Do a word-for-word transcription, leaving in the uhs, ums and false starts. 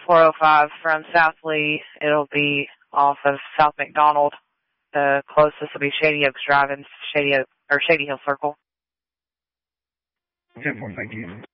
four oh five from South Lee. It'll be off of South McDonald. The closest will be Shady Oaks Drive and Shady Oak, or Shady Hill Circle. ten four, thank you.